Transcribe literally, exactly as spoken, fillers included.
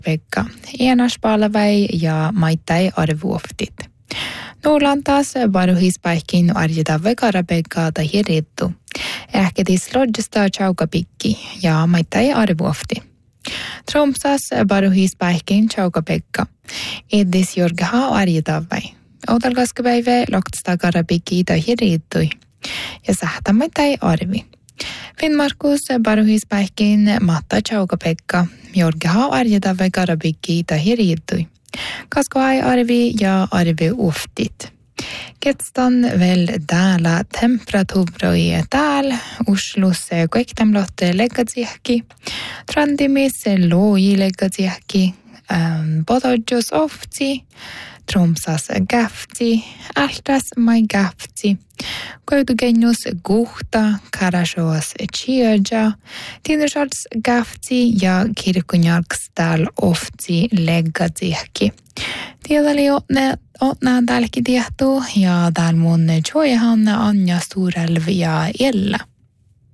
Pekka Enäspalvei ja maittai arvuoftit. Nuulan taas varuhispäihkin arjeta vekarapekkaa tai hirittu. Ehketis lodgesta chaukapikki ja maittai arvuofti. Trumpsas varuhispäihkin chaukapekka. Eddis jorgaha arjetavai. Outalkaskepäivä loktsta karapikki tai hirittui. Ja sähtä maittai arvi. Finnmarkus varuhispäihkin matta chaukapekka. Jorgaha arjetavai karapikki tai hirittui. Kaskoai arvi ja arvi uftit. Ketstan vel täällä temperatuuroi täällä. Uslus koektamlotte leggatsiäkki. Trandimis loi leggatsiäkki. Bododjos oftsi. Tromsas gafti. Altas mai gafti. Koitugenjus guhta. Karasjoas chiaja. Tindersals gafti ja kirkunjalkstal oftsi leggatsiäkki. Tiedali otne otnaan täälläkin tiehtuu ja täällä mun joihan Anja Suurelvi ja Ella.